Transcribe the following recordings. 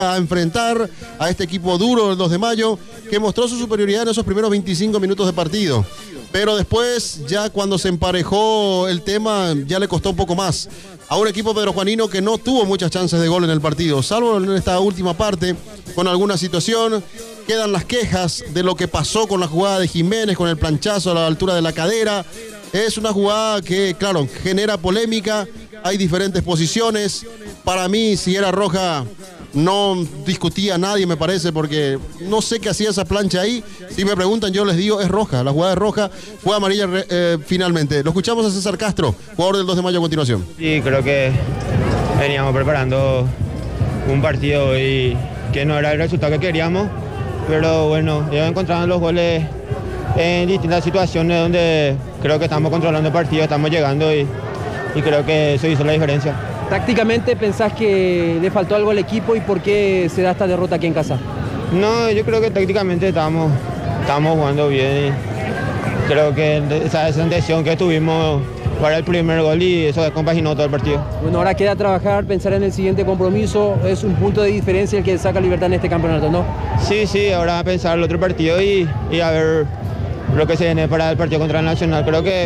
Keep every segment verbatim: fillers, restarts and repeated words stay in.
a enfrentar a este equipo duro del dos de mayo, que mostró su superioridad en esos primeros veinticinco minutos de partido. Pero después, ya cuando se emparejó el tema, ya le costó un poco más a un equipo pedrojuanino que no tuvo muchas chances de gol en el partido, salvo en esta última parte, con alguna situación. Quedan las quejas de lo que pasó con la jugada de Jiménez, con el planchazo a la altura de la cadera. Es una jugada que, claro, genera polémica, hay diferentes posiciones. Para mí, si era roja, no discutía a nadie, me parece, porque no sé qué hacía esa plancha ahí. Si me preguntan, yo les digo, es roja, la jugada es roja, fue amarilla eh, finalmente. Lo escuchamos a César Castro, jugador del dos de mayo a continuación. Sí, creo que veníamos preparando un partido y que no era el resultado que queríamos, pero bueno, ya encontramos los goles en distintas situaciones donde creo que estamos controlando el partido, estamos llegando y, y creo que eso hizo la diferencia. ¿Tácticamente pensás que le faltó algo al equipo y por qué se da esta derrota aquí en casa? No, yo creo que tácticamente estábamos, estábamos jugando bien y creo que esa, esa intención que tuvimos para el primer gol y eso compaginó todo el partido. Bueno, ahora queda trabajar, pensar en el siguiente compromiso, es un punto de diferencia el que saca Libertad en este campeonato, ¿no? Sí, sí, ahora pensar el otro partido y, y a ver lo que se viene para el partido contra el Nacional. Creo que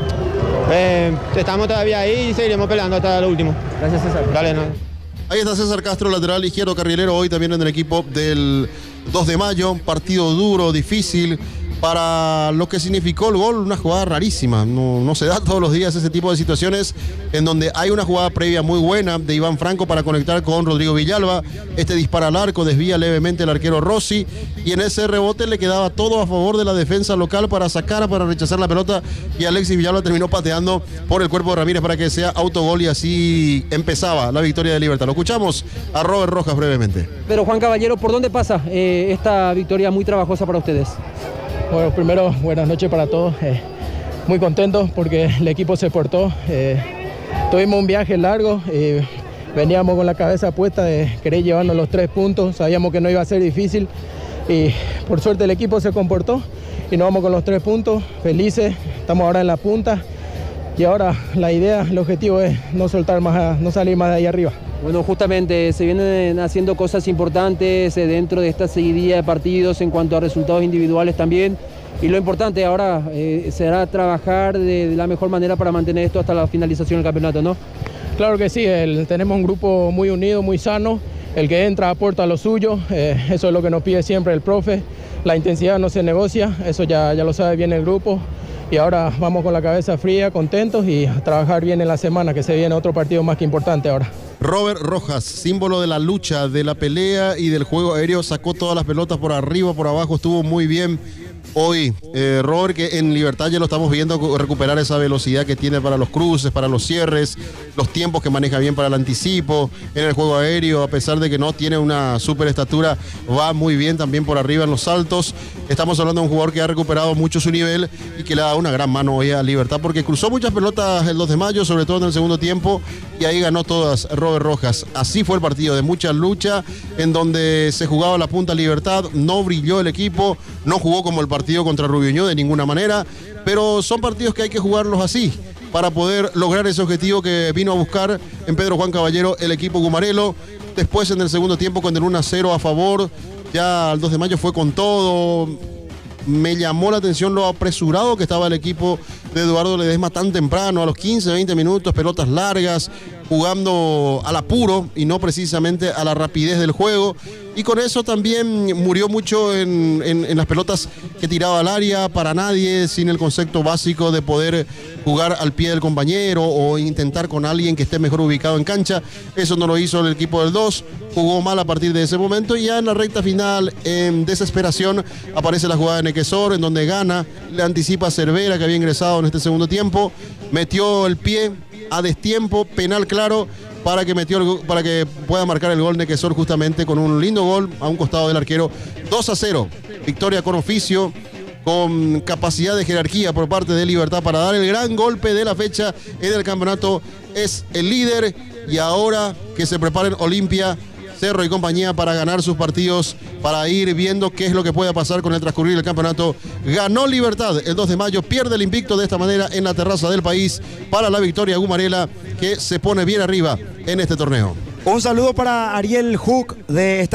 Eh, estamos todavía ahí y seguiremos peleando hasta lo último. Gracias, César. Dale, no. Ahí está César Castro, lateral izquierdo carrilero, hoy también en el equipo del dos de mayo. Partido duro, difícil para lo que significó el gol, una jugada rarísima. No, no se da todos los días ese tipo de situaciones en donde hay una jugada previa muy buena de Iván Franco para conectar con Rodrigo Villalba. Este dispara al arco, desvía levemente el arquero Rossi y en ese rebote le quedaba todo a favor de la defensa local para sacar, para rechazar la pelota, y Alexis Villalba terminó pateando por el cuerpo de Ramírez para que sea autogol y así empezaba la victoria de Libertad. Lo escuchamos a Robert Rojas brevemente. Pero Juan Caballero, ¿por dónde pasa eh, esta victoria muy trabajosa para ustedes? Bueno, primero, buenas noches para todos. Eh, muy contentos porque el equipo se portó. Eh, tuvimos un viaje largo. Eh, veníamos con la cabeza puesta de querer llevarnos los tres puntos. Sabíamos que no iba a ser difícil. Y por suerte el equipo se comportó y nos vamos con los tres puntos. Felices. Estamos ahora en la punta. Y ahora la idea, el objetivo es no soltar más, no salir más de ahí arriba. Bueno, justamente se vienen haciendo cosas importantes eh, dentro de esta seguidilla de partidos en cuanto a resultados individuales también. Y lo importante ahora eh, será trabajar de, de la mejor manera para mantener esto hasta la finalización del campeonato, ¿no? Claro que sí, el, tenemos un grupo muy unido, muy sano. El que entra aporta lo suyo, eh, eso es lo que nos pide siempre el profe. La intensidad no se negocia, eso ya, ya lo sabe bien el grupo. Y ahora vamos con la cabeza fría, contentos y a trabajar bien en la semana, que se viene otro partido más que importante ahora. Robert Rojas, símbolo de la lucha, de la pelea y del juego aéreo, sacó todas las pelotas por arriba, por abajo, estuvo muy bien hoy. Eh, Robert, que en Libertad ya lo estamos viendo recuperar esa velocidad que tiene para los cruces, para los cierres, los tiempos que maneja bien para el anticipo, en el juego aéreo, a pesar de que no tiene una super estatura, va muy bien también por arriba en los saltos. Estamos hablando de un jugador que ha recuperado mucho su nivel y que le ha dado una gran mano hoy a Libertad, porque cruzó muchas pelotas el dos de mayo, sobre todo en el segundo tiempo, y ahí ganó todas Robert Rojas. Así fue el partido, de mucha lucha, en donde se jugaba la punta Libertad, no brilló el equipo, no jugó como el partido contra Rubiñó de ninguna manera, pero son partidos que hay que jugarlos así para poder lograr ese objetivo que vino a buscar en Pedro Juan Caballero el equipo gumarelo. Después en el segundo tiempo con el uno a cero a favor, ya el dos de mayo fue con todo. Me llamó la atención lo apresurado que estaba el equipo de Eduardo Ledesma tan temprano, a los quince, veinte minutos, pelotas largas, jugando al apuro y no precisamente a la rapidez del juego. Y con eso también murió mucho en, en, en las pelotas que tiraba al área para nadie, sin el concepto básico de poder jugar al pie del compañero o intentar con alguien que esté mejor ubicado en cancha. Eso no lo hizo el equipo del dos, jugó mal a partir de ese momento y ya en la recta final, en desesperación, aparece la jugada de Nequesor, en donde gana, le anticipa a Cervera, que había ingresado en este segundo tiempo, metió el pie a destiempo, penal claro, para que, metió el, para que pueda marcar el gol Nequesor justamente con un lindo gol a un costado del arquero. Dos a cero, victoria con oficio, con capacidad de jerarquía por parte de Libertad para dar el gran golpe de la fecha en el campeonato. Es el líder y ahora que se preparen Olimpia, Cerro y compañía para ganar sus partidos, para ir viendo qué es lo que pueda pasar con el transcurrir del campeonato. Ganó Libertad el dos de mayo, pierde el invicto de esta manera en la terraza del país para la victoria gumarela, que se pone bien arriba en este torneo. Un saludo para Ariel Hook de esta